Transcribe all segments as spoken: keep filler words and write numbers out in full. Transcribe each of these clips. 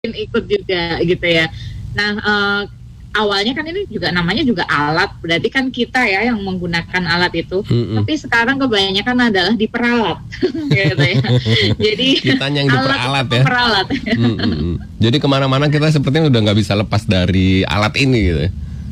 ikut juga gitu ya. Nah, uh, awalnya kan ini juga namanya juga alat, berarti kan kita ya yang menggunakan alat itu. Mm-mm. Tapi sekarang kebanyakan adalah diperalat, gitu ya. Jadi kitanya yang diperalat ya. Peralat. Jadi kemana-mana kita sepertinya udah nggak bisa lepas dari alat ini gitu.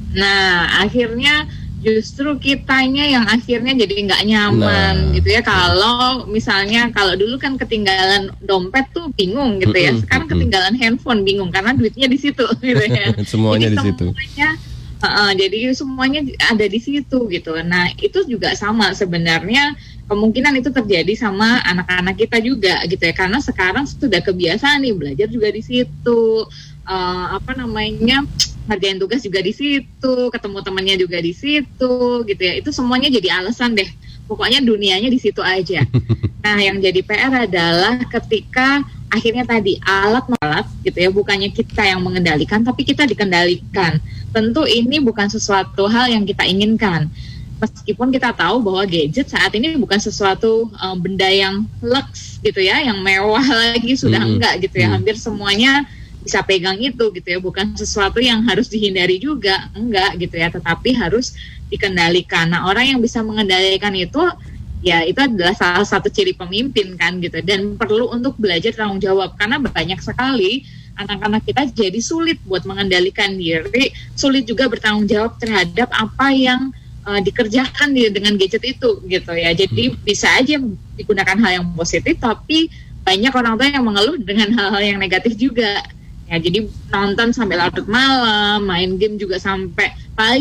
Nah, akhirnya justru kitanya yang akhirnya jadi nggak nyaman nah, gitu ya. Kalau misalnya kalau dulu kan ketinggalan dompet tuh bingung gitu ya. Sekarang ketinggalan handphone bingung karena duitnya di situ gitu ya. Semuanya jadi di situ. Semuanya, uh, jadi semuanya ada di situ gitu. Nah itu juga sama sebenarnya, kemungkinan itu terjadi sama anak-anak kita juga gitu ya. Karena sekarang sudah kebiasaan nih belajar juga di situ. Uh, apa namanya ngerjain tugas juga di situ, ketemu temannya juga di situ, gitu ya. Itu semuanya jadi alasan deh. Pokoknya dunianya di situ aja. Nah, yang jadi P R adalah ketika akhirnya tadi alat-alat, gitu ya, bukannya kita yang mengendalikan, tapi kita dikendalikan. Tentu ini bukan sesuatu hal yang kita inginkan. Meskipun kita tahu bahwa gadget saat ini bukan sesuatu um, benda yang lux, gitu ya, yang mewah lagi sudah hmm. enggak, gitu ya. Hampir semuanya bisa pegang itu gitu ya, bukan sesuatu yang harus dihindari juga, enggak gitu ya, tetapi harus dikendalikan. Nah, orang yang bisa mengendalikan itu ya itu adalah salah satu ciri pemimpin kan gitu, dan perlu untuk belajar tanggung jawab karena banyak sekali anak-anak kita jadi sulit buat mengendalikan diri, sulit juga bertanggung jawab terhadap apa yang uh, dikerjakan di, dengan gadget itu gitu ya. Jadi bisa aja digunakan hal yang positif, tapi banyak orang tua yang mengeluh dengan hal-hal yang negatif juga. Ya, jadi nonton sampai larut malam, main game juga sampai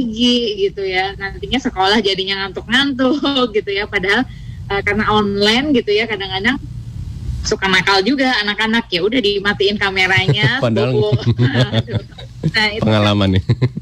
pagi gitu ya. Nantinya sekolah jadinya ngantuk-ngantuk gitu ya. Padahal uh, karena online gitu ya, kadang-kadang suka nakal juga anak-anak, ya udah dimatiin kameranya. Padahal nah, itu pengalaman nih.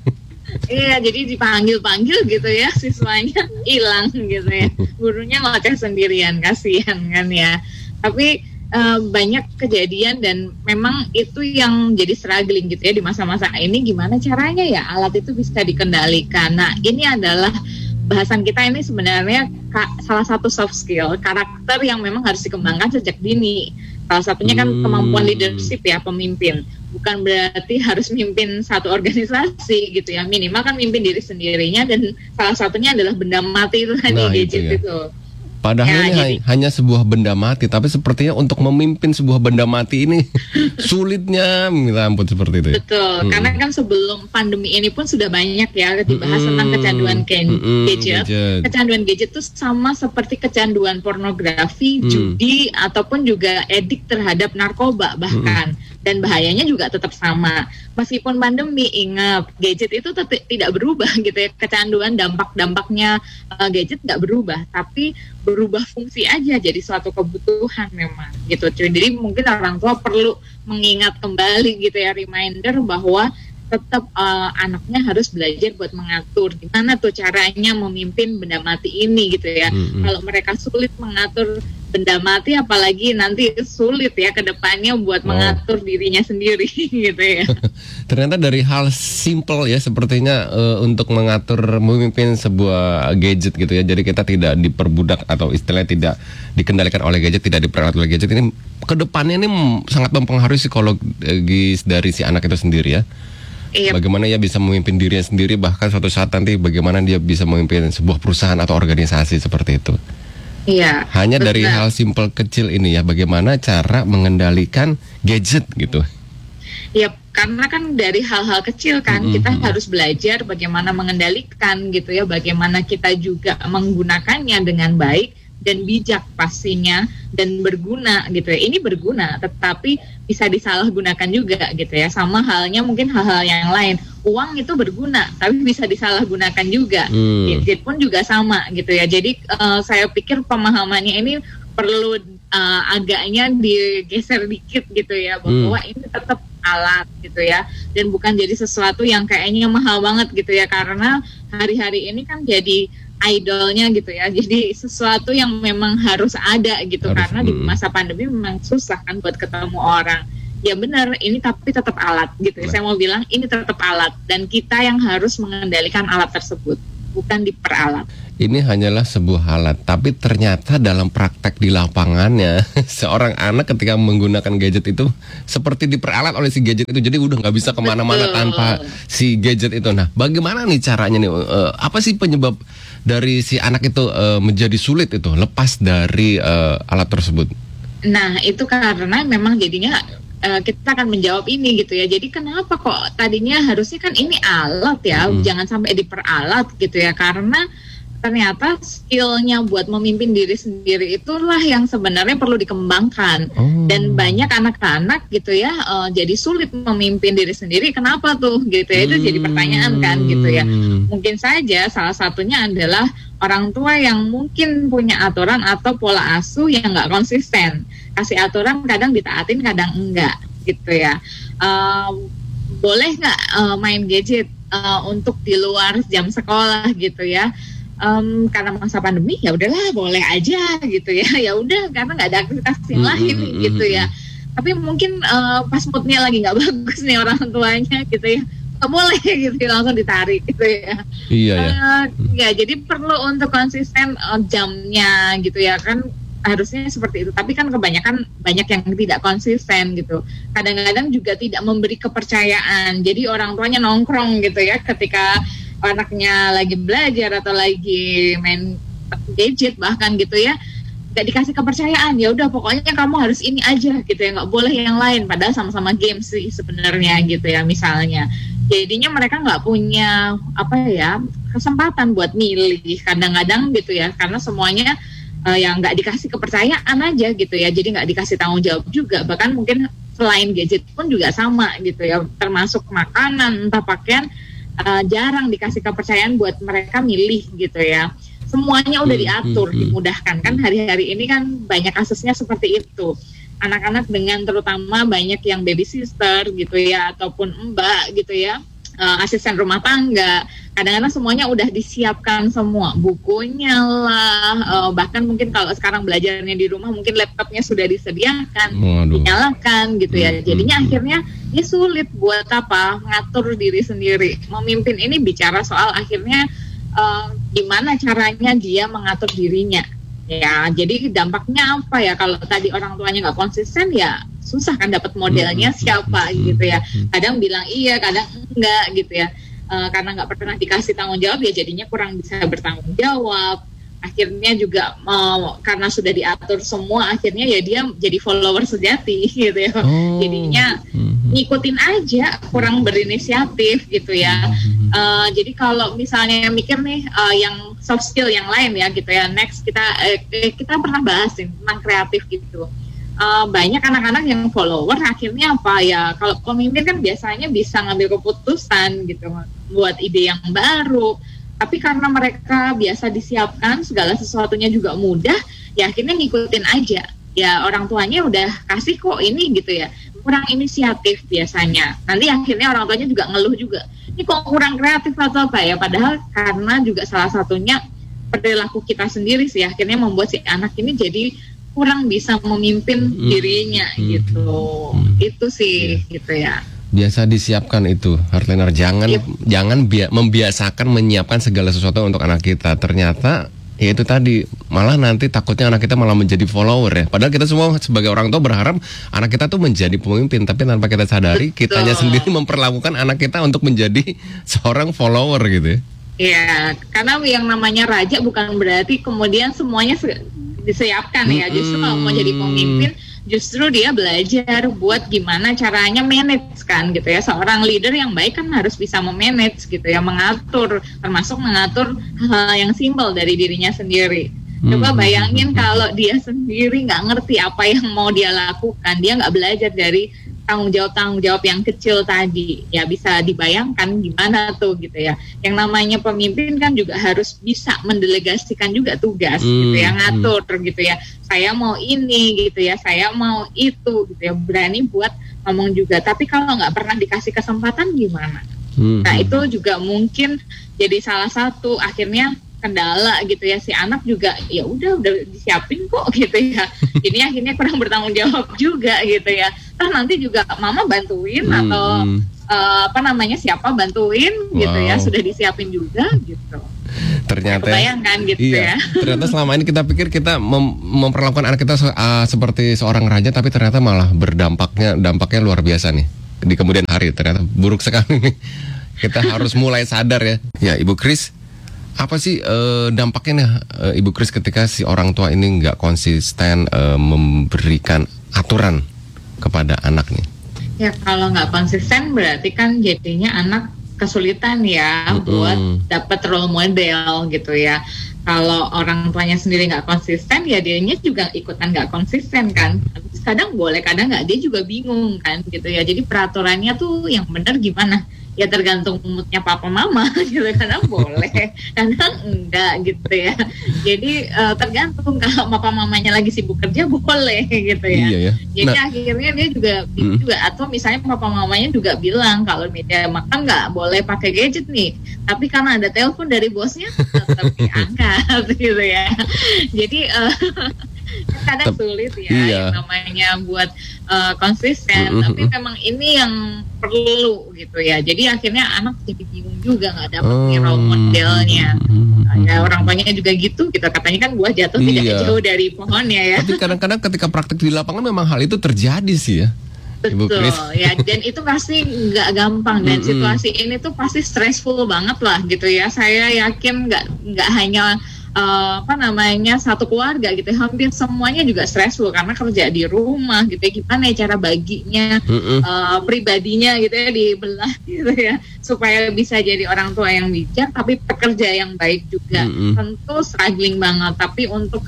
Iya, jadi dipanggil-panggil gitu ya, siswanya hilang gitu ya. Gurunya ngoceh sendirian, kasihan kan ya. Tapi Uh, banyak kejadian dan memang itu yang jadi struggling gitu ya di masa-masa ini, gimana caranya ya alat itu bisa dikendalikan. Nah ini adalah bahasan kita ini sebenarnya ka- salah satu soft skill, karakter yang memang harus dikembangkan sejak dini. Salah satunya kan kemampuan leadership ya, pemimpin. Bukan berarti harus mimpin satu organisasi gitu ya, minimal kan mimpin diri sendirinya, dan salah satunya adalah benda mati itu tadi, nah, gadget itu. Ya. itu. Padahal ya, ini jadi, hanya sebuah benda mati, tapi sepertinya untuk memimpin sebuah benda mati ini sulitnya, minta ampun seperti itu. Ya? Betul, hmm. karena kan sebelum pandemi ini pun sudah banyak ya dibahas hmm. tentang kecanduan ken- hmm. gadget. gadget. Kecanduan gadget itu sama seperti kecanduan pornografi, hmm. judi, ataupun juga edik terhadap narkoba bahkan. Hmm. Dan bahayanya juga tetap sama. Meskipun pandemi, ingat gadget itu tetap tidak berubah gitu ya. Kecanduan dampak-dampaknya uh, gadget nggak berubah, tapi berubah fungsi aja jadi suatu kebutuhan memang gitu. Jadi mungkin orang tua perlu mengingat kembali gitu ya, reminder bahwa tetap uh, anaknya harus belajar buat mengatur gimana tuh caranya memimpin benda mati ini gitu ya. Mm-hmm. Kalau mereka sulit mengatur benda mati, apalagi nanti sulit ya ke depannya buat oh. mengatur dirinya sendiri gitu ya. Ternyata dari hal simple ya sepertinya uh, untuk mengatur memimpin sebuah gadget gitu ya. Jadi kita tidak diperbudak atau istilahnya tidak dikendalikan oleh gadget, tidak diperalat oleh gadget. Ini ke depannya ini sangat mempengaruhi psikologis dari si anak itu sendiri ya. Iya. Bagaimana ia bisa memimpin dirinya sendiri, bahkan suatu saat nanti bagaimana dia bisa memimpin sebuah perusahaan atau organisasi seperti itu. Iya. Hanya betul. Dari hal simpel kecil ini ya, bagaimana cara mengendalikan gadget gitu. Ya, karena kan dari hal-hal kecil kan mm-hmm. kita harus belajar bagaimana mengendalikan gitu ya, bagaimana kita juga menggunakannya dengan baik dan bijak pastinya, dan berguna gitu ya. Ini berguna, tetapi bisa disalahgunakan juga gitu ya. Sama halnya mungkin hal-hal yang lain. Uang itu berguna, tapi bisa disalahgunakan juga. Hmm. Gadget pun juga sama gitu ya. Jadi uh, saya pikir pemahamannya ini perlu uh, agaknya digeser dikit gitu ya, bahwa hmm. ini tetap alat gitu ya, dan bukan jadi sesuatu yang kayaknya mahal banget gitu ya, karena hari-hari ini kan jadi idolnya gitu ya, jadi sesuatu yang memang harus ada gitu, harus, karena hmm. di masa pandemi memang susah kan buat ketemu orang. Ya benar, ini tapi tetap alat gitu ya. Nah. Saya mau bilang ini tetap alat, dan kita yang harus mengendalikan alat tersebut. bukan diperalat. Ini hanyalah sebuah alat, tapi ternyata dalam praktek di lapangannya seorang anak ketika menggunakan gadget itu seperti diperalat oleh si gadget itu, jadi udah nggak bisa kemana-mana Betul. tanpa si gadget itu. Nah, bagaimana nih caranya nih? Uh, apa sih penyebab dari si anak itu uh, menjadi sulit itu lepas dari uh, alat tersebut? Nah, itu karena memang jadinya uh, kita akan menjawab ini gitu ya. Jadi kenapa kok tadinya harusnya kan ini alat ya, Hmm. jangan sampai diperalat gitu ya. Karena ternyata skillnya buat memimpin diri sendiri itulah yang sebenarnya perlu dikembangkan. Oh. Dan banyak anak-anak gitu ya, uh, jadi sulit memimpin diri sendiri. Kenapa tuh gitu ya? Itu jadi pertanyaan kan gitu ya. Hmm. Mungkin saja salah satunya adalah orang tua yang mungkin punya aturan atau pola asuh yang nggak konsisten. Kasih aturan kadang ditaatin, kadang enggak gitu ya. Um, boleh nggak uh, main gadget uh, untuk di luar jam sekolah gitu ya? Um, karena masa pandemi ya udahlah boleh aja gitu ya. Ya udah karena nggak ada aktivitas yang Hmm, lain hmm, gitu hmm, ya. Tapi mungkin uh, pas moodnya lagi nggak bagus nih orang tuanya gitu ya, nggak boleh gitu langsung ditarik gitu ya. Iya ya. Uh, ya jadi perlu untuk konsisten uh, jamnya gitu ya kan, harusnya seperti itu. Tapi kan kebanyakan banyak yang tidak konsisten gitu. Kadang-kadang juga tidak memberi kepercayaan. Jadi orang tuanya nongkrong gitu ya ketika anaknya lagi belajar atau lagi main gadget bahkan gitu ya, nggak dikasih kepercayaan. Ya udah pokoknya kamu harus ini aja gitu ya, nggak boleh yang lain. Padahal sama-sama game sih sebenarnya gitu ya misalnya. Jadinya mereka nggak punya apa ya kesempatan buat milih kadang-kadang gitu ya, karena semuanya uh, yang nggak dikasih kepercayaan aja gitu ya. Jadi nggak dikasih tanggung jawab juga. Bahkan mungkin selain gadget pun juga sama gitu ya, termasuk makanan entah pakaian. Uh, jarang dikasih kepercayaan buat mereka milih gitu ya. Semuanya udah diatur, hmm, hmm. dimudahkan kan. Hari-hari ini kan banyak kasusnya seperti itu. Anak-anak dengan terutama banyak yang babysitter gitu ya, ataupun mbak gitu ya, uh, asisten rumah tangga. Kadang-kadang semuanya udah disiapkan semua, bukunya lah, uh, bahkan mungkin kalau sekarang belajarnya di rumah mungkin laptopnya sudah disediakan, Waduh. dinyalakan gitu ya. Hmm, Jadinya hmm, akhirnya dia sulit buat apa ngatur diri sendiri. Memimpin ini bicara soal akhirnya uh, gimana caranya dia mengatur dirinya. Ya, jadi dampaknya apa ya kalau tadi orang tuanya nggak konsisten ya susah kan dapat modelnya siapa gitu ya. Kadang bilang iya, kadang enggak gitu ya. Uh, karena nggak pernah dikasih tanggung jawab ya jadinya kurang bisa bertanggung jawab. Akhirnya juga uh, karena sudah diatur semua, akhirnya ya dia jadi follower sejati gitu ya. Oh. Jadinya ngikutin aja, kurang berinisiatif gitu ya. Uh, jadi kalau misalnya mikir nih uh, yang soft skill yang lain ya gitu ya. Next kita eh, kita pernah bahas nih, tentang kreatif gitu. Uh, banyak anak-anak yang follower akhirnya apa ya, kalau pemimpin kan biasanya bisa ngambil keputusan gitu buat ide yang baru, tapi karena mereka biasa disiapkan segala sesuatunya juga mudah ya akhirnya ngikutin aja ya, orang tuanya udah kasih kok ini gitu ya, kurang inisiatif biasanya. Nanti akhirnya orang tuanya juga ngeluh juga, ini kok kurang kreatif atau apa ya, padahal karena juga salah satunya perilaku kita sendiri sih akhirnya membuat si anak ini jadi kurang bisa memimpin hmm. dirinya hmm. gitu. Hmm. Itu sih yeah. gitu ya. Biasa disiapkan itu, Heartliner. Jangan yep. jangan bia- membiasakan menyiapkan segala sesuatu untuk anak kita. Ternyata ya itu tadi, malah nanti takutnya anak kita malah menjadi follower ya. Padahal kita semua sebagai orang tua berharap anak kita tuh menjadi pemimpin, tapi tanpa kita sadari Betul. kitanya sendiri memperlakukan anak kita untuk menjadi seorang follower gitu ya. Iya, karena yang namanya raja bukan berarti kemudian semuanya se- disiapkan ya. Justru kalau mau jadi pemimpin, justru dia belajar buat gimana caranya manage kan gitu ya. Seorang leader yang baik kan harus bisa memanage gitu ya, mengatur, termasuk mengatur hal yang simpel dari dirinya sendiri. Coba bayangin kalau dia sendiri nggak ngerti apa yang mau dia lakukan, dia nggak belajar dari tanggung jawab-tanggung jawab yang kecil tadi, ya bisa dibayangkan gimana tuh gitu ya. Yang namanya pemimpin kan juga harus bisa mendelegasikan juga tugas hmm, gitu ya, ngatur hmm. gitu ya. Saya mau ini gitu ya, saya mau itu gitu ya, berani buat ngomong juga. Tapi kalau nggak pernah dikasih kesempatan gimana? Hmm. Nah itu juga mungkin jadi salah satu akhirnya kendala gitu ya, si anak juga ya udah udah disiapin kok gitu ya, jadi akhirnya kurang bertanggung jawab juga gitu ya. Nah nanti juga mama bantuin hmm, atau hmm. Uh, apa namanya siapa bantuin wow. gitu ya, sudah disiapin juga gitu. Ternyata Kebayangkan gitu iya, ya. ternyata selama ini kita pikir kita mem- memperlakukan anak kita se- uh, seperti seorang raja, tapi ternyata malah berdampaknya dampaknya luar biasa nih di kemudian hari. Ternyata buruk sekali nih. Kita harus mulai sadar ya. Ya, Ibu Kris, apa sih uh, dampaknya nih uh, Ibu Kris ketika si orang tua ini nggak konsisten uh, memberikan aturan kepada anak nih? Ya kalau nggak konsisten berarti kan jadinya anak kesulitan ya mm-hmm. buat dapat role model gitu ya. Kalau orang tuanya sendiri nggak konsisten, ya dianya juga ikutan nggak konsisten kan. Kadang boleh, kadang nggak, dia juga bingung kan gitu ya. Jadi peraturannya tuh yang benar gimana? Ya tergantung moodnya papa mama gitu. Kadang boleh, kadang enggak gitu ya. Jadi uh, tergantung, kalau papa mamanya lagi sibuk kerja boleh gitu ya. Iya, ya. Jadi Nah, akhirnya dia juga mm. juga atau misalnya papa mamanya juga bilang kalau meja makan nggak boleh pakai gadget nih. Tapi karena ada telepon dari bosnya tetap diangkat gitu ya. Jadi uh, kadang Tep, sulit ya iya. yang namanya buat uh, konsisten, mm-hmm. tapi memang ini yang perlu gitu ya. Jadi akhirnya anak jadi bingung juga, nggak dapet oh. nih role modelnya. mm-hmm. Ya orang tuanya juga gitu, kita katanya kan buah jatuh iya. tidak jauh dari pohonnya ya. Tapi kadang-kadang ketika praktek di lapangan memang hal itu terjadi sih ya. Ibu Betul Kris. ya, dan itu pasti nggak gampang, dan Mm-mm. situasi ini tuh pasti stressful banget lah gitu ya. Saya yakin nggak nggak hanya uh, apa namanya satu keluarga gitu, hampir semuanya juga stressful karena kerja di rumah gitu ya. Gimana ya cara baginya uh, pribadinya gitu ya, dibelah gitu ya, supaya bisa jadi orang tua yang bijak tapi pekerja yang baik juga. Mm-mm. Tentu struggling banget, tapi untuk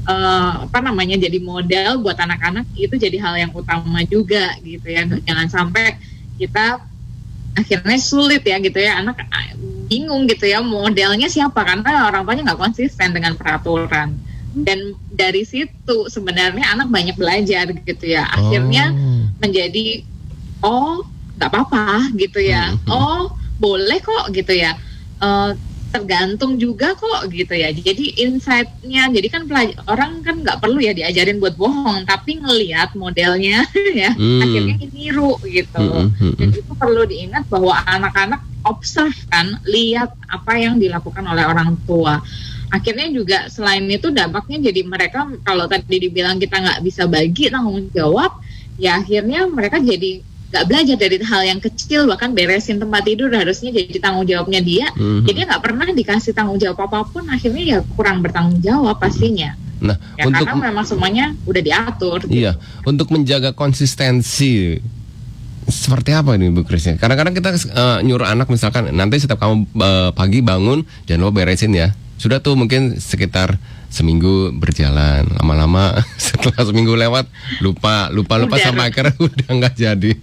Uh, apa namanya jadi model buat anak-anak itu jadi hal yang utama juga gitu ya. Jangan sampai kita akhirnya sulit ya gitu ya, anak bingung gitu ya modelnya siapa karena orang tuanya nggak konsisten dengan peraturan. Dan dari situ sebenarnya anak banyak belajar gitu ya, akhirnya oh. menjadi oh nggak apa-apa gitu ya, mm-hmm. oh boleh kok gitu ya, uh, tergantung juga kok gitu ya. Jadi insight-nya, jadi kan pelaj- orang kan nggak perlu ya diajarin buat bohong, tapi ngelihat modelnya ya mm. akhirnya niru gitu. Mm-hmm. Dan itu perlu diingat bahwa anak-anak observe kan, lihat apa yang dilakukan oleh orang tua. Akhirnya juga selain itu dampaknya jadi mereka, kalau tadi dibilang kita nggak bisa bagi tanggung jawab, ya akhirnya mereka jadi nggak belajar dari hal yang kecil, bahkan beresin tempat tidur harusnya jadi tanggung jawabnya dia. Mm-hmm. Jadi nggak pernah dikasih tanggung jawab apapun, akhirnya ya kurang bertanggung jawab pastinya. Nah, ya, untuk karena memang semuanya udah diatur. Iya, gitu. Untuk menjaga konsistensi seperti apa ini Bu Kris? Kadang-kadang kita uh, nyuruh anak misalkan nanti setiap kamu uh, pagi bangun jangan lupa beresin ya. Sudah tuh mungkin sekitar seminggu berjalan, lama-lama setelah seminggu lewat lupa lupa lupa udah, sampai akhirnya udah nggak jadi.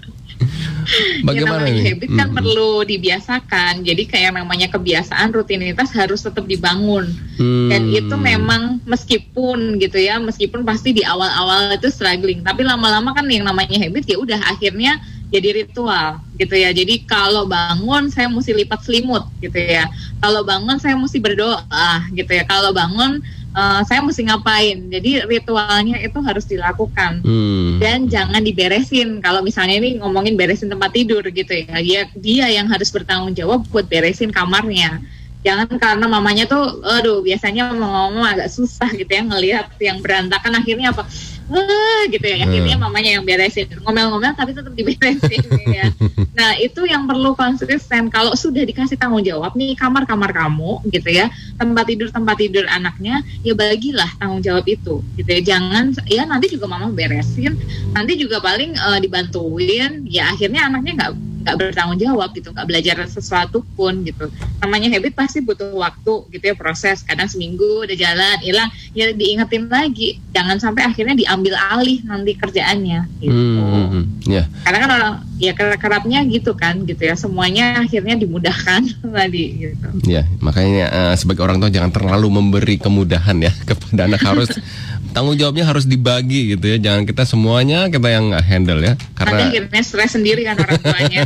Bagaimana ya, namanya nih? habit kan hmm. perlu dibiasakan. Jadi kayak namanya kebiasaan, rutinitas harus tetap dibangun. Hmm. Dan itu memang meskipun gitu ya, meskipun pasti di awal-awal itu struggling, tapi lama-lama kan yang namanya habit ya udah akhirnya jadi ritual gitu ya. Jadi kalau bangun saya mesti lipat selimut gitu ya. Kalau bangun saya mesti berdoa gitu ya. Kalau bangun Uh, saya mesti ngapain. Jadi ritualnya itu harus dilakukan. hmm. Dan jangan diberesin. Kalau misalnya ini ngomongin beresin tempat tidur gitu ya, dia, dia yang harus bertanggung jawab buat beresin kamarnya. Jangan karena mamanya tuh aduh biasanya ngomong agak susah gitu ya, ngelihat yang berantakan akhirnya apa wah gitu ya, akhirnya mamanya yang beresin, ngomel-ngomel tapi tetap diberesin ya. Nah itu yang perlu konsisten. Kalau sudah dikasih tanggung jawab nih kamar-kamar kamu gitu ya, tempat tidur tempat tidur anaknya, ya bagilah tanggung jawab itu gitu ya. Jangan ya nanti juga mama beresin, nanti juga paling uh, dibantuin, ya akhirnya anaknya nggak nggak bertanggung jawab gitu, nggak belajar sesuatu pun gitu. Namanya habit pasti butuh waktu gitu ya, proses. Kadang seminggu udah jalan hilang, ya diingetin lagi. Jangan sampai akhirnya diambil alih nanti kerjaannya gitu. Hmm, yeah. Karena kan orang ya kerapnya gitu kan gitu ya, semuanya akhirnya dimudahkan tadi gitu. Ya, makanya uh, sebagai orang tua jangan terlalu memberi kemudahan ya kepada anak, harus tanggung jawabnya harus dibagi gitu ya. Jangan kita semuanya kita yang handle ya. Karena nanti akhirnya stres sendiri kan orang tuanya.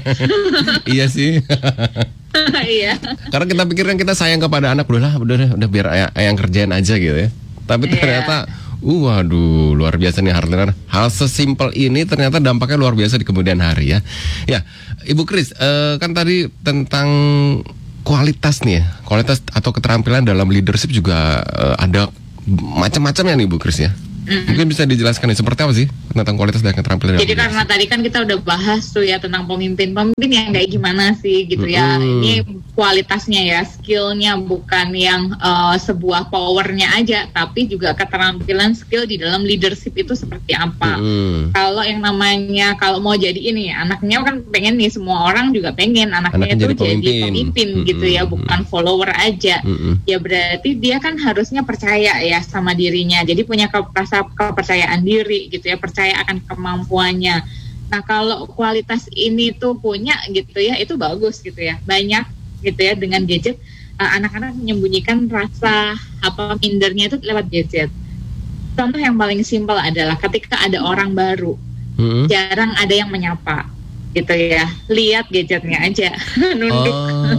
Iya sih. Iya. Karena kita pikirkan kita sayang kepada anak, udah lah, udah udah biar ayang, ayang kerjain aja gitu ya. Tapi ternyata uh, waduh, luar biasa nih Heartliner. Hal sesimpel ini ternyata dampaknya luar biasa di kemudian hari ya. Ya, Ibu Kris, uh, kan tadi tentang kualitas nih ya, kualitas atau keterampilan dalam leadership juga uh, ada macam-macamnya nih Bu Kris ya. Mm-hmm. Mungkin bisa dijelaskan nih seperti apa sih tentang kualitas dan keterampilan. Jadi karena tadi kan kita udah bahas tuh ya tentang pemimpin, pemimpin yang kayak gimana sih gitu ya. Mm-hmm. Ini kualitasnya ya, skillnya bukan yang uh, sebuah powernya aja, tapi juga keterampilan skill di dalam leadership itu seperti apa. Mm-hmm. Kalau yang namanya kalau mau jadi ini anaknya kan pengen nih, semua orang juga pengen anaknya, anaknya itu jadi pemimpin, jadi pemimpin mm-hmm. gitu ya, bukan follower aja. Mm-hmm. Ya berarti dia kan harusnya percaya ya sama dirinya. Jadi punya kepercayaan kepercayaan diri gitu ya, percaya akan kemampuannya. Nah kalau kualitas ini tuh punya gitu ya, itu bagus gitu ya. Banyak gitu ya dengan gadget uh, anak-anak menyembunyikan rasa apa mindernya itu lewat gadget. Contoh yang paling simpel adalah ketika ada orang baru, mm-hmm. jarang ada yang menyapa gitu ya, lihat gadgetnya aja nunduk. Oh.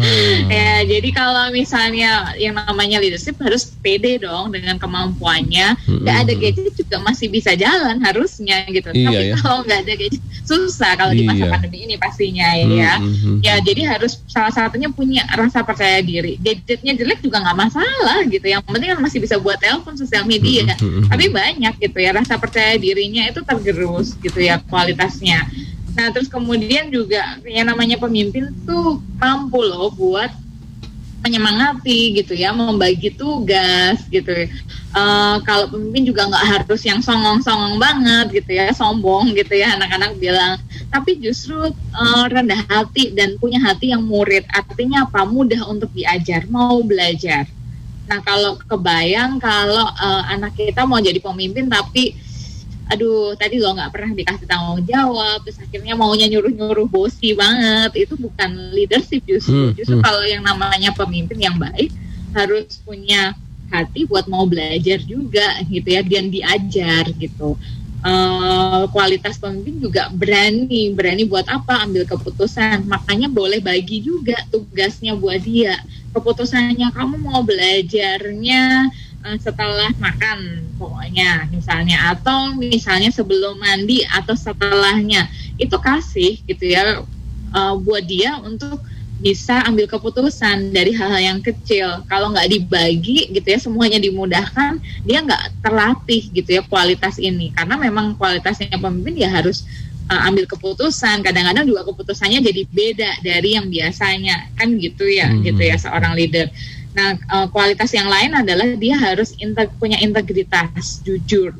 Ya jadi kalau misalnya yang namanya leadership harus pede dong dengan kemampuannya. Mm-hmm. Gak ada gadget juga masih bisa jalan harusnya gitu. Iya, tapi ya. Kalau nggak ada gadget susah kalau di masa iya. pandemi ini pastinya ya. Mm-hmm. Ya jadi harus salah satunya punya rasa percaya diri. Gadgetnya jelek juga nggak masalah gitu. Yang penting kan masih bisa buat telepon, sosial media. Mm-hmm. Tapi banyak gitu ya, rasa percaya dirinya itu tergerus gitu ya kualitasnya. Nah terus kemudian juga yang namanya pemimpin tuh mampu loh buat menyemangati gitu ya, membagi tugas gitu. Uh, kalau pemimpin juga nggak harus yang songong-songong banget gitu ya, sombong gitu ya anak-anak bilang. Tapi justru uh, rendah hati dan punya hati yang murid. Artinya apa? Mudah untuk diajar, mau belajar. Nah kalau kebayang kalau uh, anak kita mau jadi pemimpin tapi aduh tadi lo nggak pernah dikasih tanggung jawab, terus akhirnya maunya nyuruh-nyuruh bosi banget, itu bukan leadership justru. Hmm, justru hmm. Kalau yang namanya pemimpin yang baik harus punya hati buat mau belajar juga gitu ya, dan diajar gitu. Uh, kualitas pemimpin juga berani, berani buat apa? Ambil keputusan. Makanya boleh bagi juga tugasnya buat dia. Keputusannya kamu mau belajarnya Uh, setelah makan pokoknya misalnya, atau misalnya sebelum mandi atau setelahnya, itu kasih gitu ya uh, buat dia untuk bisa ambil keputusan dari hal-hal yang kecil. Kalau nggak dibagi gitu ya, semuanya dimudahkan, dia nggak terlatih gitu ya kualitas ini. Karena memang kualitasnya pemimpin ya harus uh, ambil keputusan. Kadang-kadang juga keputusannya jadi beda dari yang biasanya kan gitu ya, hmm. gitu ya seorang leader. Nah, uh, kualitas yang lain adalah dia harus integ- punya integritas, jujur,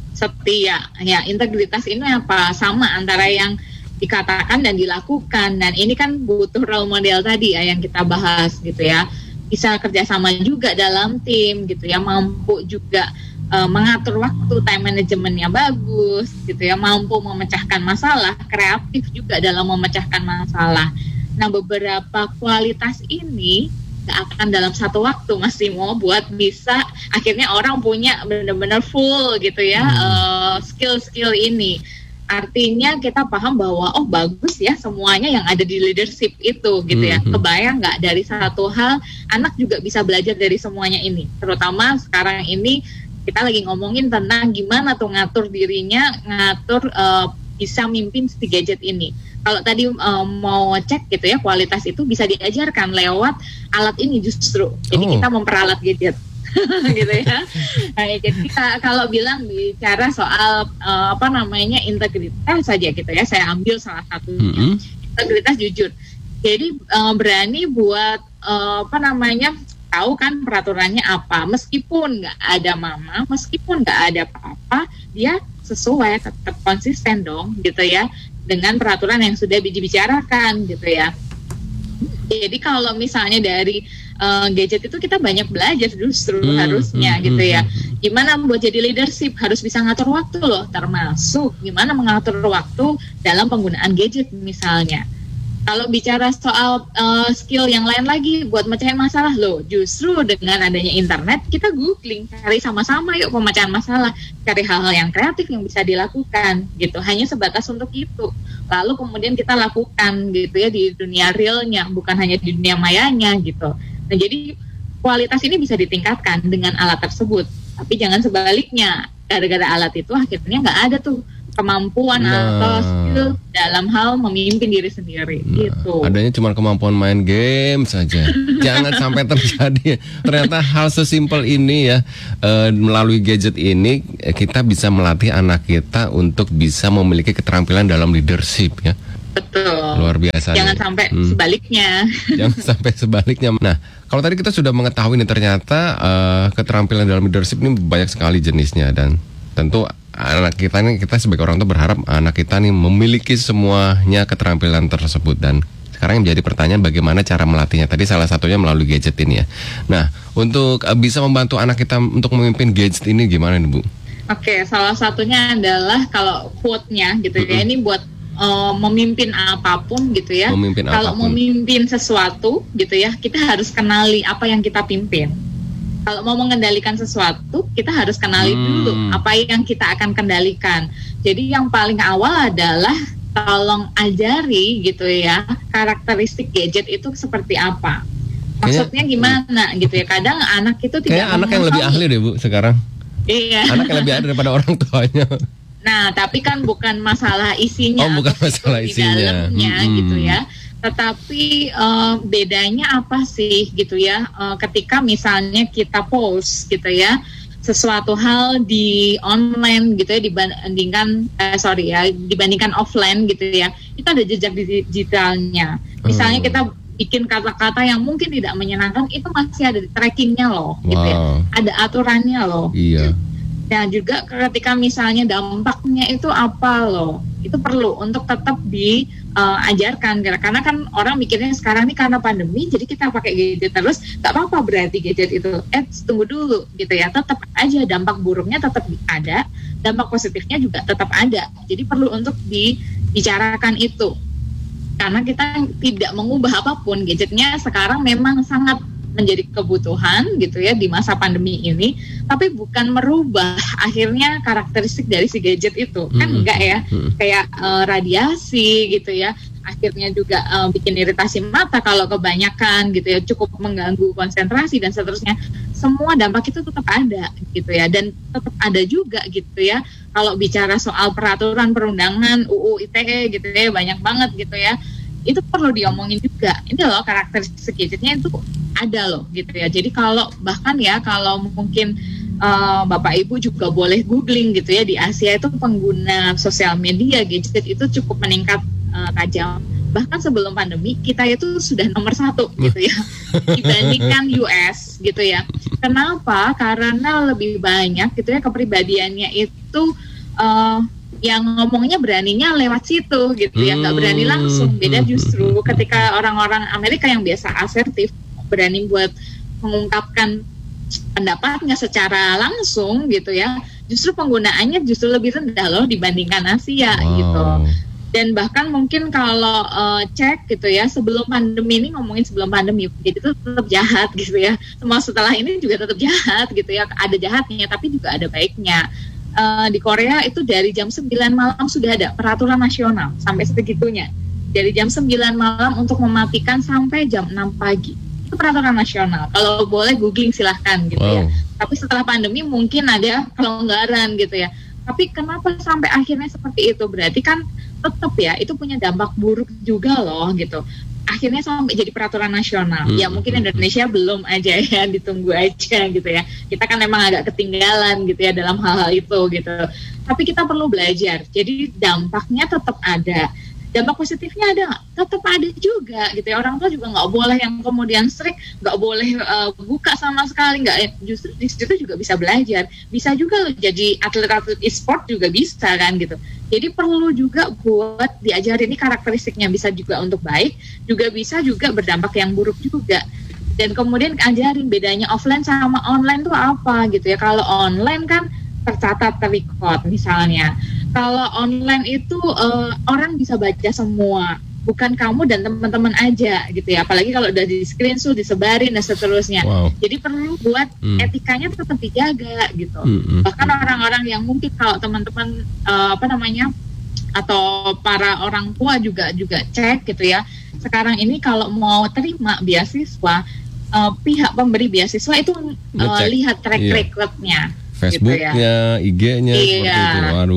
setia. Ya, integritas ini apa? Sama antara yang dikatakan dan dilakukan. Dan ini kan butuh role model tadi ya yang kita bahas gitu ya. Bisa kerjasama juga dalam tim gitu ya, mampu juga uh, mengatur waktu, time managementnya bagus gitu ya, mampu memecahkan masalah, kreatif juga dalam memecahkan masalah. Nah, beberapa kualitas ini gak akan dalam satu waktu Mas Timo buat bisa akhirnya orang punya benar-benar full gitu ya hmm. uh, skill-skill ini. Artinya kita paham bahwa oh bagus ya semuanya yang ada di leadership itu gitu ya. Hmm. Kebayang nggak dari satu hal anak juga bisa belajar dari semuanya ini. Terutama sekarang ini kita lagi ngomongin tentang gimana tuh ngatur dirinya, ngatur uh, bisa mimpin si gadget ini. Kalau tadi um, mau cek gitu ya kualitas itu bisa diajarkan lewat alat ini justru. Jadi oh. kita memperalat gadget gitu ya. Nah, jadi kita, kalau bilang bicara soal uh, apa namanya integritas saja gitu ya, saya ambil salah satunya. Mm-hmm. Integritas jujur. Jadi uh, berani buat uh, apa namanya tahu kan peraturannya apa. Meskipun nggak ada mama, meskipun nggak ada papa, dia sesuai, tetap konsisten dong gitu ya dengan peraturan yang sudah dibicarakan gitu ya. Jadi kalau misalnya dari uh, gadget itu kita banyak belajar justru hmm, harusnya hmm, gitu ya. Gimana buat jadi leadership harus bisa ngatur waktu loh, termasuk gimana mengatur waktu dalam penggunaan gadget misalnya. Kalau bicara soal uh, skill yang lain lagi buat mecahin masalah loh, justru dengan adanya internet kita googling, cari sama-sama yuk pemecahan masalah, cari hal-hal yang kreatif yang bisa dilakukan gitu, hanya sebatas untuk itu. Lalu kemudian kita lakukan gitu ya di dunia realnya, bukan hanya di dunia mayanya gitu. Nah jadi kualitas ini bisa ditingkatkan dengan alat tersebut, tapi jangan sebaliknya, gara-gara alat itu akhirnya nggak ada tuh kemampuan Nah. atau skill dalam hal memimpin diri sendiri gitu. Adanya cuma kemampuan main game saja. Jangan sampai terjadi. Ternyata hal sesimpel ini ya, eh, melalui gadget ini eh, kita bisa melatih anak kita untuk bisa memiliki keterampilan dalam leadership ya. Betul. Luar biasa. Jangan nih. sampai Hmm. sebaliknya. Jangan sampai sebaliknya. Nah, kalau tadi kita sudah mengetahui nih ternyata eh, keterampilan dalam leadership ini banyak sekali jenisnya dan tentu anak kita nih, kita sebagai orang tua berharap anak kita nih memiliki semuanya keterampilan tersebut. Dan sekarang yang menjadi pertanyaan bagaimana cara melatihnya. Tadi salah satunya melalui gadget ini ya. Nah, untuk eh, bisa membantu anak kita untuk memimpin gadget ini gimana nih Bu? Oke, salah satunya adalah kalau quote-nya gitu ya. Ini buat uh, memimpin apapun gitu ya. Memimpin Kalau apapun. memimpin sesuatu gitu ya, kita harus kenali apa yang kita pimpin. Kalau mau mengendalikan sesuatu, kita harus kenali Hmm. dulu apa yang kita akan kendalikan. Jadi yang paling awal adalah tolong ajari gitu ya, karakteristik gadget itu seperti apa. Maksudnya gimana gitu ya. Kadang anak itu tidak Kayaknya anak yang lebih ahli deh Bu sekarang. Iya. Anak yang lebih ahli daripada orang tuanya. Nah, tapi kan bukan masalah isinya, Oh, bukan atau masalah fitur isinya. di dalamnya Mm-mm. gitu ya. Tetapi eh, bedanya apa sih gitu ya? Eh, ketika misalnya kita post gitu ya sesuatu hal di online gitu ya dibandingkan eh, sorry ya dibandingkan offline gitu ya, itu ada jejak digitalnya. Misalnya Hmm. kita bikin kata-kata yang mungkin tidak menyenangkan, itu masih ada di trackingnya loh, gitu ya. Wow. Ada aturannya loh. Iya. Nah juga ketika misalnya dampaknya itu apa loh, itu perlu untuk tetap diajarkan karena kan orang mikirnya sekarang nih karena pandemi jadi kita pakai gadget terus, nggak apa-apa berarti gadget itu. Eh tunggu dulu gitu ya, tetap aja dampak buruknya tetap ada, dampak positifnya juga tetap ada. Jadi perlu untuk dibicarakan itu karena kita tidak mengubah apapun, gadgetnya sekarang memang sangat menjadi kebutuhan gitu ya di masa pandemi ini, tapi bukan merubah akhirnya karakteristik dari si gadget itu. Kan Mm-mm. enggak ya, Mm-mm. kayak eh, radiasi gitu ya, akhirnya juga eh, bikin iritasi mata kalau kebanyakan gitu ya, cukup mengganggu konsentrasi dan seterusnya. Semua dampak itu tetap ada gitu ya, dan tetap ada juga gitu ya kalau bicara soal peraturan perundangan U U I T E gitu ya, banyak banget gitu ya, itu perlu diomongin juga. Ini loh karakteristik gadgetnya itu ada loh gitu ya. Jadi kalau bahkan ya kalau mungkin uh, Bapak Ibu juga boleh googling gitu ya, di Asia itu pengguna sosial media gadget itu cukup meningkat uh, tajam. Bahkan sebelum pandemi kita itu sudah nomor satu gitu ya dibandingkan U S gitu ya. Kenapa? Karena lebih banyak gitu ya kepribadiannya itu uh, yang ngomongnya beraninya lewat situ gitu ya, nggak berani langsung. Beda justru ketika orang-orang Amerika yang biasa asertif berani buat mengungkapkan pendapatnya secara langsung gitu ya, justru penggunaannya justru lebih rendah loh dibandingkan Asia Wow. gitu. Dan bahkan mungkin kalau uh, cek gitu ya, sebelum pandemi ini ngomongin sebelum pandemi, jadi itu tetap jahat gitu ya. Semua setelah ini juga tetap jahat gitu ya. Ada jahatnya tapi juga ada baiknya. Uh, di Korea itu dari jam sembilan malam sudah ada peraturan nasional sampai sebegitunya. Dari jam sembilan malam untuk mematikan sampai jam enam pagi. Itu peraturan nasional. Kalau boleh googling silahkan gitu Wow. ya. Tapi setelah pandemi mungkin ada kelonggaran gitu ya. Tapi kenapa sampai akhirnya seperti itu? Berarti kan tetap ya itu punya dampak buruk juga loh gitu. Akhirnya sampai jadi peraturan nasional. Hmm. Ya mungkin Indonesia belum aja ya, ditunggu aja gitu ya. Kita kan memang agak ketinggalan gitu ya dalam hal-hal itu gitu. Tapi kita perlu belajar. Jadi dampaknya tetap ada. Dampak positifnya ada nggak? Tetap ada juga gitu ya. Orang tua juga nggak boleh yang kemudian strict, nggak boleh uh, buka sama sekali, nggak. Justru di situ juga bisa belajar, bisa juga loh jadi atlet-atlet e-sport juga bisa kan gitu. Jadi perlu juga buat diajarin ini karakteristiknya, bisa juga untuk baik, juga bisa juga berdampak yang buruk juga. Dan kemudian ajarin bedanya offline sama online tuh apa gitu ya. Kalau online kan tercatat, terrecord misalnya. Kalau online itu uh, orang bisa baca semua, bukan kamu dan teman-teman aja gitu ya. Apalagi kalau udah di screenshot, disebarin dan seterusnya. Wow. Jadi perlu buat Hmm. etikanya tetap dijaga gitu. Hmm, hmm, Bahkan orang-orang yang mungkin kalau teman-teman uh, apa namanya atau para orang tua juga juga cek gitu ya. Sekarang ini kalau mau terima beasiswa, uh, pihak pemberi beasiswa itu uh, Ngecek. lihat track Iya. recordnya. Facebooknya, I G-nya seperti Iya. itu. Waduh.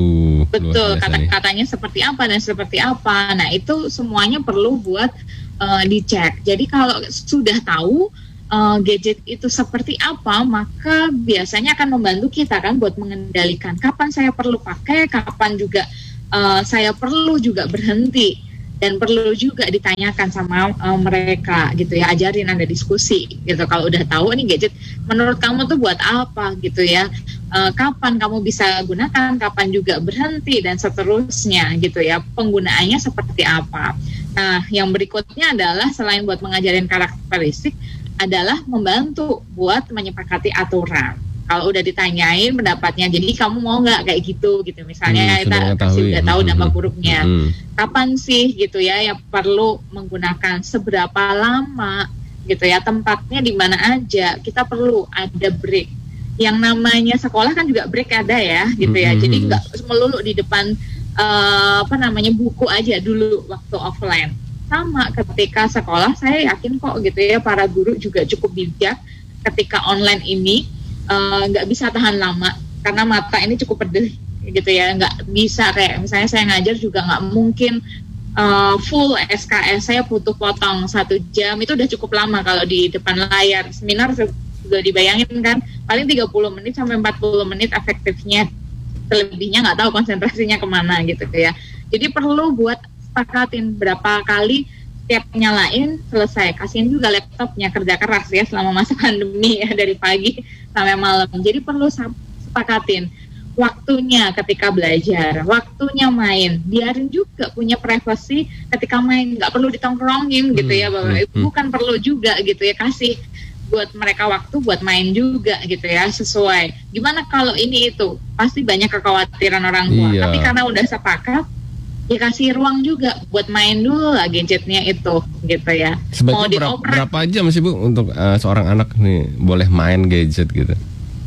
Uh, Betul, kata-katanya seperti apa dan seperti apa. Nah, itu semuanya perlu buat uh, dicek. Jadi kalau sudah tahu uh, gadget itu seperti apa, maka biasanya akan membantu kita kan buat mengendalikan kapan saya perlu pakai, kapan juga uh, saya perlu juga berhenti. Dan perlu juga ditanyakan sama uh, mereka gitu ya, ajarin, ada diskusi gitu. Kalau udah tahu nih gadget menurut kamu tuh buat apa gitu ya, uh, kapan kamu bisa gunakan, kapan juga berhenti dan seterusnya gitu ya, penggunaannya seperti apa. Nah, yang berikutnya adalah selain buat mengajarin karakteristik adalah membantu buat menyepakati aturan. Kalau udah ditanyain pendapatnya, jadi kamu mau nggak kayak gitu gitu misalnya, hmm, kita kasih udah tahu hmm, dampak hmm, buruknya. Hmm. Kapan sih gitu ya yang perlu menggunakan, seberapa lama gitu ya, tempatnya di mana aja, kita perlu ada break. Yang namanya sekolah kan juga break ada ya gitu ya. Hmm. Jadi nggak melulu di depan uh, apa namanya buku aja dulu waktu offline. Sama ketika sekolah, saya yakin kok gitu ya, para guru juga cukup bijak ketika online ini. Nggak uh, bisa tahan lama karena mata ini cukup pedih gitu ya, nggak bisa kayak misalnya saya ngajar juga nggak mungkin uh, full S K S, saya butuh potong satu jam, itu udah cukup lama kalau di depan layar. Seminar juga dibayangin kan paling tiga puluh menit sampai empat puluh menit efektifnya, selebihnya nggak tahu konsentrasinya kemana gitu ya. Jadi perlu buat sepakatin berapa kali tiap nyalain selesai, kasihin juga laptopnya, kerja keras ya selama masa pandemi ya, dari pagi sampai malam. Jadi perlu sepakatin waktunya ketika belajar, waktunya main, biarin juga punya privasi ketika main, nggak perlu ditongkrongin gitu ya Bapak Ibu, kan perlu juga gitu ya, kasih buat mereka waktu buat main juga gitu ya, sesuai. Gimana kalau ini itu, pasti banyak kekhawatiran orang tua, iya. Tapi karena udah sepakat, dikasih ruang juga buat main dulu lah gadgetnya itu gitu ya. Sebaiknya berapa, berapa jam sih Bu untuk uh, seorang anak nih boleh main gadget gitu?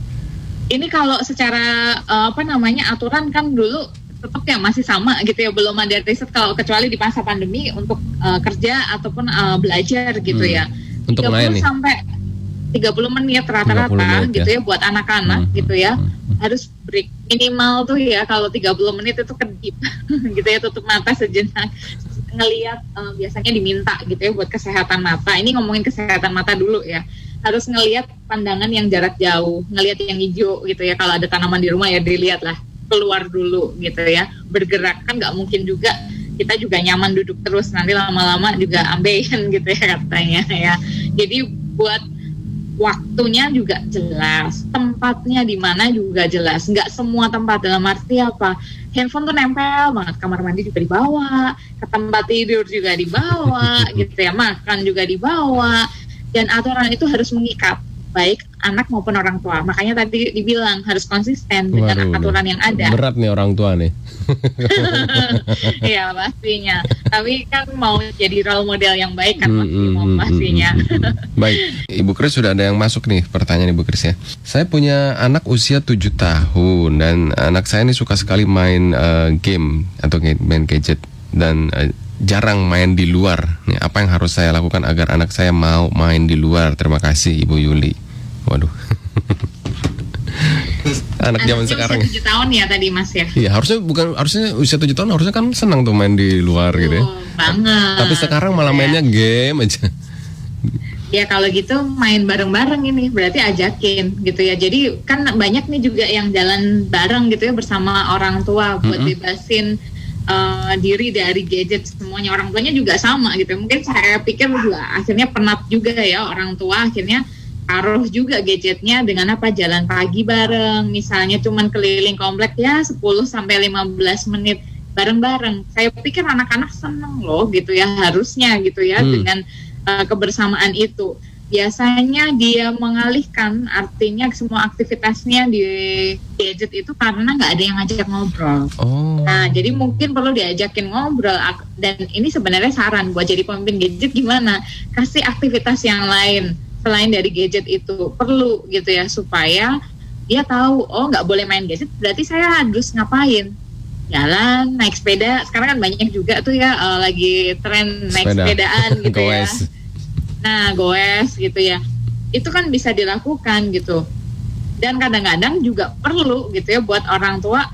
Ini kalau secara uh, apa namanya aturan kan dulu tetap ya masih sama gitu ya, belum ada riset kalau kecuali di masa pandemi untuk uh, kerja ataupun uh, belajar gitu hmm. ya. Untuk main nih sampai tiga puluh menit rata-rata gitu ya, ya buat anak-anak hmm. gitu ya. Hmm. Harus break minimal tuh ya, kalau tiga puluh menit itu kedip gitu ya, tutup mata sejenak, ngelihat uh, biasanya diminta gitu ya buat kesehatan mata. Ini ngomongin kesehatan mata dulu ya, harus ngelihat pandangan yang jarak jauh, ngelihat yang hijau gitu ya. Kalau ada tanaman di rumah ya dilihat lah, keluar dulu gitu ya. Bergerak kan nggak mungkin juga kita juga nyaman duduk terus, nanti lama-lama juga ambeien gitu ya katanya ya. Jadi buat waktunya juga jelas, tempatnya di mana juga jelas. Nggak semua tempat, dalam arti apa? Handphone tuh nempel banget, kamar mandi juga dibawa, ke tempat tidur juga dibawa, gitu ya, makan juga dibawa. Dan aturan itu harus mengikat, baik anak maupun orang tua. Makanya tadi dibilang harus konsisten dengan Waduh, aturan yang ada. Berat nih orang tua nih. Iya pastinya. Tapi kan mau jadi role model yang baik kan pasti mm, mau pastinya. Mm, mm, mm. Baik, Ibu Kris sudah ada yang masuk nih pertanyaan Ibu Kris ya. Saya punya anak usia tujuh tahun dan anak saya ini suka sekali main uh, game atau main gadget dan uh, jarang main di luar. Nih, apa yang harus saya lakukan agar anak saya mau main di luar? Terima kasih Ibu Yuli. Waduh. Anak zaman sekarang usia tujuh tahun ya tadi Mas ya. Iya, harusnya bukan harusnya usia tujuh tahun, harusnya kan senang tuh main di luar oh, gitu ya. Banget. Tapi sekarang malah mainnya ya. game aja. Ya kalau gitu main bareng-bareng ini berarti ajakin gitu ya. Jadi kan banyak nih juga yang jalan bareng gitu ya bersama orang tua buat mm-hmm. bebasin uh, diri dari gadget semuanya. Orang tuanya juga sama gitu. Mungkin saya pikir juga akhirnya penat juga ya orang tua, akhirnya taruh juga gadgetnya dengan apa, jalan pagi bareng, misalnya cuman keliling komplek ya sepuluh sampai lima belas menit bareng-bareng. Saya pikir anak-anak seneng loh gitu ya, harusnya gitu ya hmm. dengan uh, kebersamaan itu. Biasanya dia mengalihkan, artinya semua aktivitasnya di gadget itu karena nggak ada yang ngajak ngobrol. Oh. Nah, jadi mungkin perlu diajakin ngobrol. Dan ini sebenarnya saran buat jadi pemimpin gadget gimana? Kasih aktivitas yang lain selain dari gadget itu, perlu gitu ya, supaya dia tahu, oh nggak boleh main gadget, berarti saya harus ngapain? Jalan, naik sepeda. Sekarang kan banyak juga tuh ya uh, lagi tren naik Sepeda. sepedaan gitu ya. Nah, goes gitu ya. Itu kan bisa dilakukan gitu. Dan kadang-kadang juga perlu gitu ya buat orang tua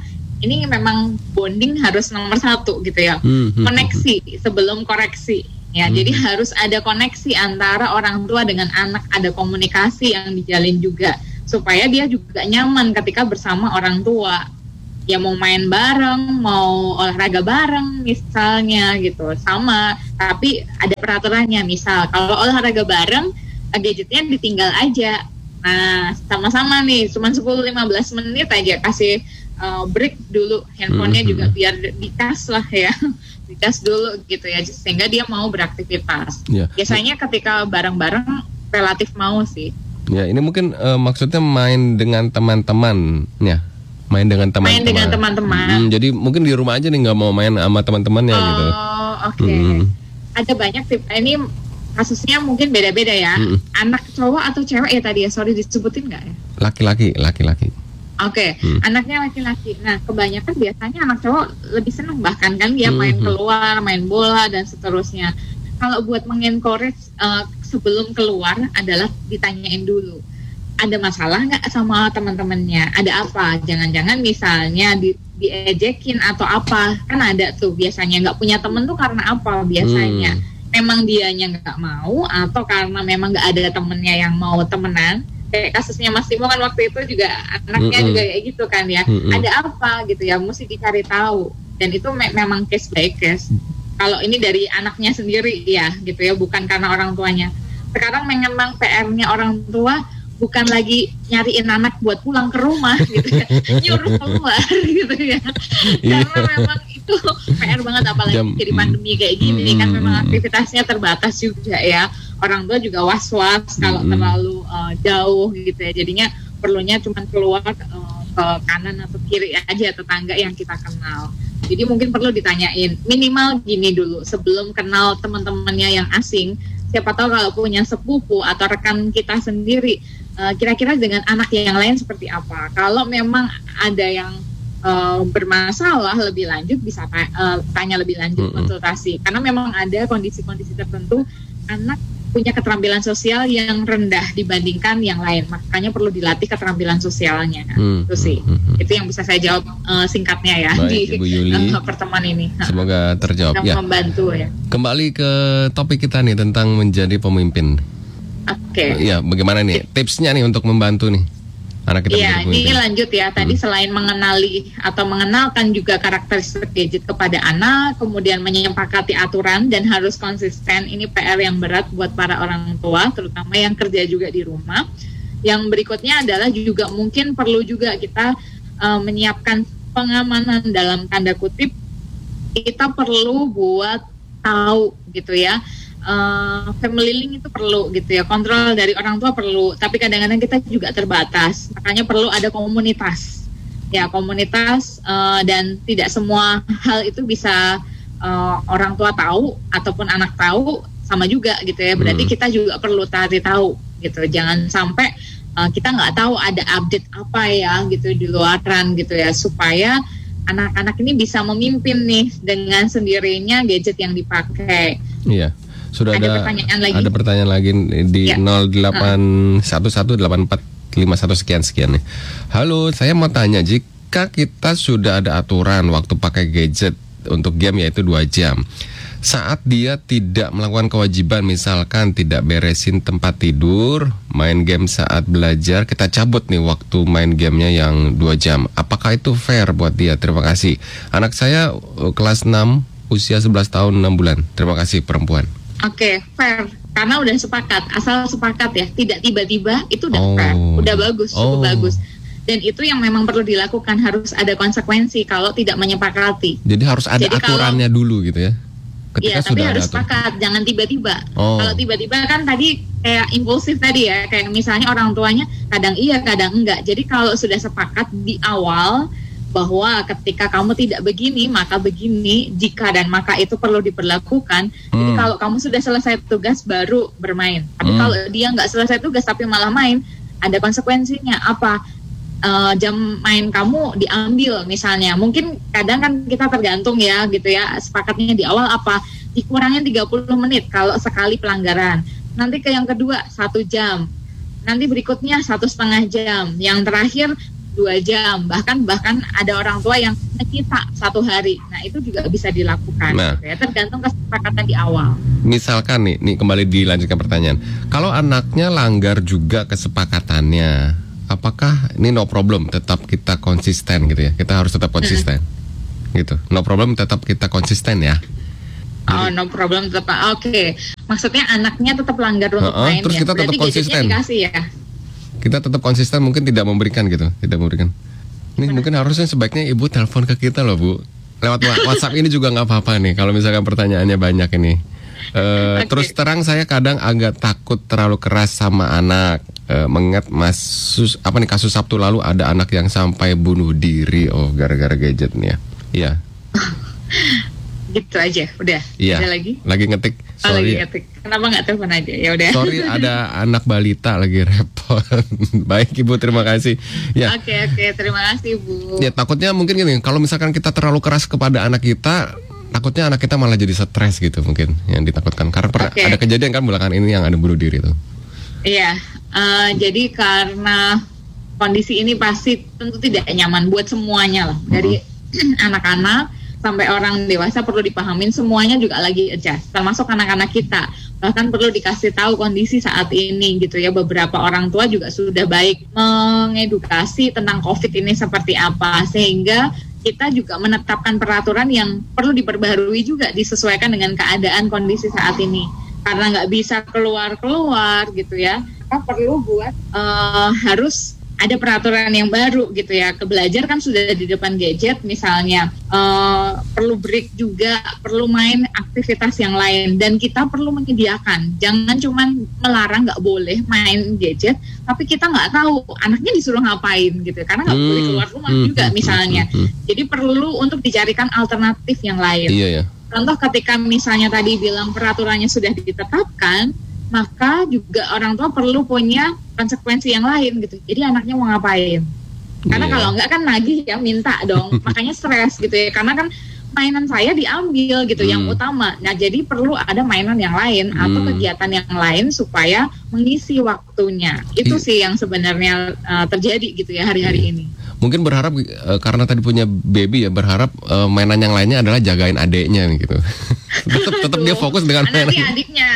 ini memang bonding harus nomor satu gitu ya. Hmm, koneksi sebelum koreksi. Ya, hmm. jadi harus ada koneksi antara orang tua dengan anak, ada komunikasi yang dijalin juga supaya dia juga nyaman ketika bersama orang tua. Ya mau main bareng, mau olahraga bareng misalnya gitu, sama. Tapi ada peraturannya, misal kalau olahraga bareng, gadgetnya ditinggal aja. Nah, sama-sama nih, cuma sepuluh sampai lima belas menit aja kasih uh, break dulu, handphonenya mm-hmm. juga biar dicas lah ya, dicas dulu gitu ya, sehingga dia mau beraktivitas. Yeah. Biasanya ketika bareng-bareng relatif mau sih. Ya, ini mungkin uh, maksudnya main dengan teman-teman, ya. Main dengan teman-teman. Main dengan teman-teman. Hmm, jadi mungkin di rumah aja nih, nggak mau main sama teman-temannya oh, gitu. Oh, oke. Okay. Hmm. Ada banyak tip. Ini kasusnya mungkin beda-beda ya. Hmm. Anak cowok atau cewek ya tadi ya? Sorry, disebutin nggak ya? Laki-laki, laki-laki. Oke, okay. hmm. anaknya laki-laki. Nah, kebanyakan biasanya anak cowok lebih senang bahkan kan dia hmm. main keluar, main bola dan seterusnya. Kalau buat mengencourage uh, sebelum keluar adalah ditanyain dulu. Ada masalah nggak sama teman-temannya? Ada apa? Jangan-jangan misalnya di, diejekin atau apa? Kan ada tuh biasanya nggak punya temen tuh karena apa biasanya? Hmm. Memang dianya nggak mau atau karena memang nggak ada temennya yang mau temenan? Kayak kasusnya Mas Timo kan waktu itu juga anaknya hmm. juga kayak gitu kan ya. Hmm. Ada apa gitu ya? Mesti dicari tahu. Dan itu me- memang case by case. Kalau ini dari anaknya sendiri ya gitu ya, bukan karena orang tuanya. Sekarang memang P R-nya orang tua bukan lagi nyariin anak buat pulang ke rumah gitu ya, nyuruh keluar gitu ya. Karena memang itu P R banget, apalagi Jam, jadi pandemi kayak gini mm, kan memang aktivitasnya terbatas juga ya. Orang tua juga was-was kalau mm, terlalu uh, jauh gitu ya. Jadinya perlunya cuma keluar uh, ke kanan atau kiri aja tetangga yang kita kenal. Jadi mungkin perlu ditanyain minimal gini dulu sebelum kenal teman-temannya yang asing. Siapa tahu kalau punya sepupu atau rekan kita sendiri, uh, kira-kira dengan anak yang lain seperti apa. Kalau memang ada yang uh, bermasalah lebih lanjut, bisa ta- uh, tanya lebih lanjut, mm-hmm. konsultasi. Karena memang ada kondisi-kondisi tertentu anak punya keterampilan sosial yang rendah dibandingkan yang lain. Makanya perlu dilatih keterampilan sosialnya. Hmm. Itu sih. Hmm. Itu yang bisa saya jawab uh, singkatnya ya. Baik, di Ibu Yuli, uh, pertemuan ini. Semoga terjawab ya. Membantu ya. Kembali ke topik kita nih tentang menjadi pemimpin. Oke. Okay. Ya, bagaimana nih tipsnya nih untuk membantu nih anak kita ya, menjadi pemimpin? Ini lanjut ya. Tadi hmm. selain mengenali atau mengenalkan juga karakteristik gadget kepada anak, kemudian menyepakati aturan dan harus konsisten. Ini P R yang berat buat para orang tua, terutama yang kerja juga di rumah. Yang berikutnya adalah juga mungkin perlu juga kita uh, menyiapkan pengamanan dalam tanda kutip. Kita perlu buat tahu gitu ya. Uh, family link itu perlu gitu ya, kontrol dari orang tua perlu, tapi kadang-kadang kita juga terbatas, makanya perlu ada komunitas ya, komunitas uh, dan tidak semua hal itu bisa uh, orang tua tahu ataupun anak tahu sama juga gitu ya, berarti hmm. kita juga perlu cari tahu gitu, jangan sampai uh, kita nggak tahu ada update apa ya gitu di luaran gitu ya, supaya anak-anak ini bisa memimpin nih dengan sendirinya gadget yang dipakai. Iya. Sudah ada, ada pertanyaan lagi. Ada pertanyaan lagi di ya. nol delapan satu satu delapan empat lima satu sekian sekian nih. Halo, saya mau tanya, jika kita sudah ada aturan waktu pakai gadget untuk game yaitu dua jam. Saat dia tidak melakukan kewajiban, misalkan tidak beresin tempat tidur, main game saat belajar, kita cabut nih waktu main gamenya yang dua jam. Apakah itu fair buat dia? Terima kasih. Anak saya kelas enam, usia sebelas tahun enam bulan. Terima kasih, perempuan. Oke, okay, fair. Karena udah sepakat, asal sepakat ya, tidak tiba-tiba, itu udah oh. fair, udah bagus, cukup oh. bagus. Dan itu yang memang perlu dilakukan, harus ada konsekuensi kalau tidak menyepakati. Jadi harus ada Jadi aturannya kalau, dulu gitu ya? Iya, tapi harus sepakat, jangan tiba-tiba. Oh. Kalau tiba-tiba kan tadi kayak impulsif tadi ya, kayak misalnya orang tuanya kadang iya, kadang enggak. Jadi kalau sudah sepakat di awal, bahwa ketika kamu tidak begini maka begini, jika dan maka itu perlu diberlakukan. Hmm. Jadi kalau kamu sudah selesai tugas baru bermain, tapi hmm. kalau dia nggak selesai tugas tapi malah main, ada konsekuensinya apa? Uh, jam main kamu diambil misalnya. Mungkin kadang kan kita tergantung ya gitu ya, sepakatnya di awal apa, dikurangin tiga puluh menit kalau sekali pelanggaran, nanti ke yang kedua satu jam, nanti berikutnya satu setengah jam, yang terakhir dua jam, bahkan bahkan ada orang tua yang menyita satu hari. Nah itu juga bisa dilakukan, Nah. gitu ya, tergantung kesepakatan di awal. Misalkan nih, nih kembali dilanjutkan pertanyaan. Kalau anaknya langgar juga kesepakatannya, apakah ini no problem tetap kita konsisten gitu ya? Kita harus tetap konsisten. Hmm. Gitu. No problem tetap kita konsisten ya. Oh, no problem tetap. Oke. Maksudnya anaknya tetap langgar untuk Uh-uh, main terus ya. kita tetap Berarti konsisten. gadgetnya dikasih ya. Kita tetap konsisten, mungkin tidak memberikan gitu, tidak memberikan. Ini Gimana? mungkin harusnya sebaiknya ibu telepon ke kita loh bu. Lewat wa- WhatsApp ini juga nggak apa-apa nih. Kalau misalkan pertanyaannya banyak ini. Uh, Oke. Terus terang saya kadang agak takut terlalu keras sama anak. Uh, mengingat masus apa nih kasus Sabtu lalu ada anak yang sampai bunuh diri. Oh gara-gara gadget nih ya. Iya. Gitu aja, udah. Iya. Ada lagi? Lagi ngetik. Oh, lagi Sorry. ketik. Kenapa nggak telepon aja? Ya udah. Sorry ada anak balita lagi repot. Baik ibu, terima kasih. Ya. Oke oke, terima kasih Bu. Ya takutnya mungkin gini, kalau misalkan kita terlalu keras kepada anak kita, takutnya anak kita malah jadi stres gitu mungkin yang ditakutkan. Karena per- Oke. ada kejadian kan belakangan ini yang ada bunuh diri tuh. Iya, eh, jadi karena kondisi ini pasti tentu tidak nyaman buat semuanya lah. Dari anak-anak sampai orang dewasa perlu dipahamin, semuanya juga lagi adjust, termasuk anak-anak kita. Bahkan perlu dikasih tahu kondisi saat ini gitu ya. Beberapa orang tua juga sudah baik mengedukasi tentang COVID ini seperti apa, sehingga kita juga menetapkan peraturan yang perlu diperbaharui juga disesuaikan dengan keadaan kondisi saat ini. Karena nggak bisa keluar-keluar gitu ya, kita perlu buat uh, harus ada peraturan yang baru gitu ya. Kebelajar kan sudah di depan gadget misalnya, uh, perlu break juga, perlu main aktivitas yang lain, dan kita perlu menyediakan. Jangan cuman melarang nggak boleh main gadget, tapi kita nggak tahu anaknya disuruh ngapain gitu ya, karena nggak Hmm, boleh keluar rumah hmm, juga hmm, misalnya. hmm, hmm. Jadi perlu untuk dicarikan alternatif yang lain. Iya ya. Contoh ketika misalnya tadi bilang peraturannya sudah ditetapkan, maka juga orang tua perlu punya konsekuensi yang lain gitu. Jadi anaknya mau ngapain? Karena Iya. kalau enggak kan nagih ya, minta dong. Makanya stres gitu ya. Karena kan mainan saya diambil gitu, Hmm. yang utama. Nah jadi perlu ada mainan yang lain atau Hmm. kegiatan yang lain supaya mengisi waktunya. Itu I- sih yang sebenarnya uh, terjadi gitu ya hari-hari ini. Mungkin berharap eh, karena tadi punya baby ya, berharap eh, mainan yang lainnya adalah jagain adeknya nih, gitu. tetap tetap dia fokus dengan nanti mainan. adiknya.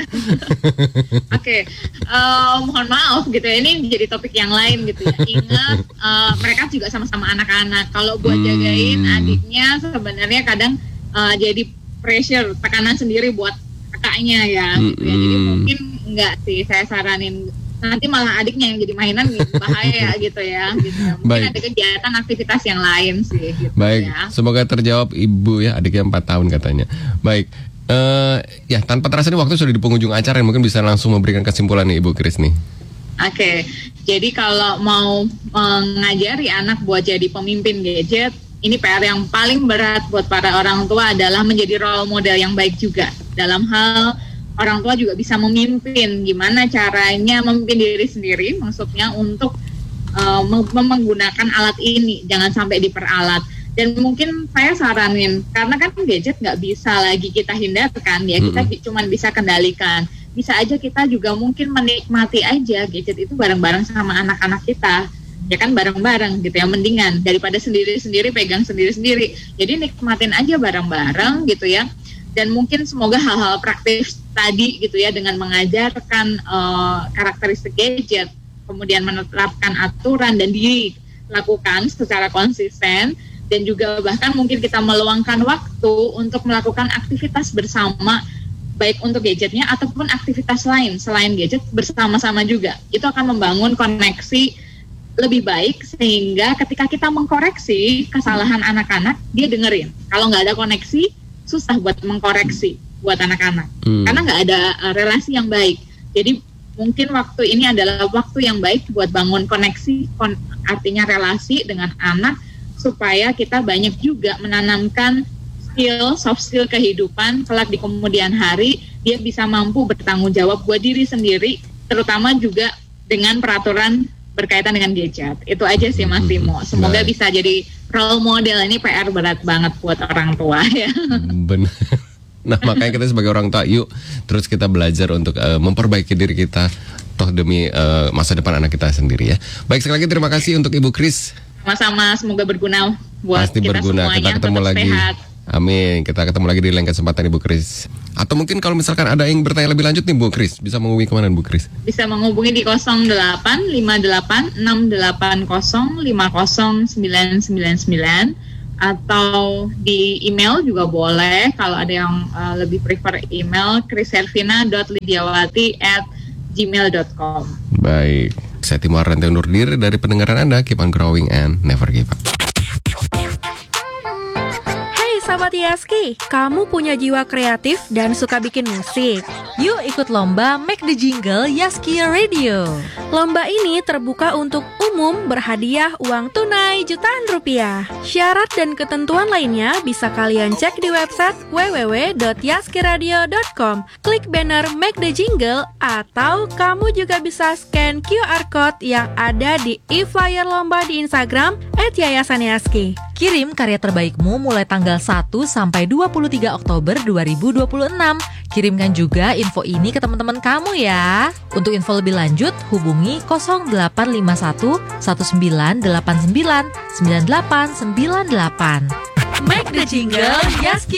Oke, eh, mohon maaf gitu ya, ini jadi topik yang lain gitu ya. Ingat, eh, mereka juga sama-sama anak-anak. Kalau buat Hmm. jagain adiknya sebenarnya kadang eh, jadi pressure, tekanan sendiri buat kakaknya ya. Gitu ya. Jadi Hmm. mungkin enggak sih, saya saranin nanti malah adiknya yang jadi mainan gitu, bahaya gitu ya. Gitu ya. Mungkin Baik. ada kegiatan aktivitas yang lain sih. Gitu Baik, ya. semoga terjawab ibu ya, adiknya empat tahun katanya. Baik, eh ya tanpa terasa nih waktu sudah di penghujung acara, mungkin bisa langsung memberikan kesimpulan nih Ibu Kris nih. Oke, jadi kalau mau mengajari anak buat jadi pemimpin gadget, ini P R yang paling berat buat para orang tua adalah menjadi role model yang baik juga. Dalam hal orang tua juga bisa memimpin, gimana caranya memimpin diri sendiri, maksudnya untuk uh, mem- menggunakan alat ini, jangan sampai diperalat. Dan mungkin saya saranin, karena kan gadget nggak bisa lagi kita hindarkan ya, kita Mm-mm. bi- cuman bisa kendalikan. Bisa aja kita juga mungkin menikmati aja gadget itu bareng-bareng sama anak-anak kita, ya kan, bareng-bareng gitu ya, mendingan daripada sendiri-sendiri pegang sendiri-sendiri. Jadi nikmatin aja bareng-bareng gitu ya. Dan mungkin semoga hal-hal praktis tadi gitu ya, dengan mengajarkan uh, karakteristik gadget, kemudian menerapkan aturan dan dilakukan secara konsisten, dan juga bahkan mungkin kita meluangkan waktu untuk melakukan aktivitas bersama, baik untuk gadgetnya ataupun aktivitas lain selain gadget bersama-sama juga. Itu akan membangun koneksi lebih baik, sehingga ketika kita mengkoreksi kesalahan anak-anak, dia dengerin. Kalau nggak ada koneksi, susah buat mengkoreksi buat anak-anak. Hmm. Karena nggak ada uh, relasi yang baik. Jadi mungkin waktu ini adalah waktu yang baik buat bangun koneksi, kon- artinya relasi dengan anak, supaya kita banyak juga menanamkan skill, soft skill kehidupan, kelak di kemudian hari dia bisa mampu bertanggung jawab buat diri sendiri, terutama juga dengan peraturan berkaitan dengan gadget. Itu aja sih Mas Timo. Semoga Baik. bisa jadi role model. Ini P R berat banget buat orang tua ya. Benar. Nah makanya kita sebagai orang tua, yuk terus kita belajar untuk eh, memperbaiki diri kita, toh demi eh, masa depan anak kita sendiri ya. Baik, sekali lagi terima kasih untuk Ibu Kris Sama-sama, semoga berguna buat Pasti kita berguna. semuanya. Kita ketemu Tetap lagi. sehat. Amin. Kita ketemu lagi di lain kesempatan Ibu Kris. Atau mungkin kalau misalkan ada yang bertanya lebih lanjut nih Bu Kris, bisa menghubungi kemana Bu Kris? Bisa menghubungi di nol delapan lima delapan enam delapan nol lima nol sembilan sembilan sembilan atau di email juga boleh. Kalau ada yang uh, lebih prefer email, krishervina dot lidiawati at gmail dot com. Baik. Saya Timo Ardanti undur diri dari pendengaran Anda. Keep on growing and never give up. Sahabat Yaski, kamu punya jiwa kreatif dan suka bikin musik? Yuk ikut lomba Make the Jingle Yaski Radio. Lomba ini terbuka untuk umum, berhadiah uang tunai jutaan rupiah. Syarat dan ketentuan lainnya bisa kalian cek di website w w w dot yaskiradio dot com. Klik banner Make the Jingle atau kamu juga bisa scan Q R code yang ada di e-flyer lomba di Instagram et yayasan yaski. Kirim karya terbaikmu mulai tanggal satu sampai dua puluh tiga Oktober dua ribu dua puluh enam. Kirimkan juga info ini ke teman-teman kamu ya. Untuk info lebih lanjut, hubungi nol delapan lima satu satu sembilan delapan sembilan sembilan delapan sembilan delapan. Make the Jingle Yaski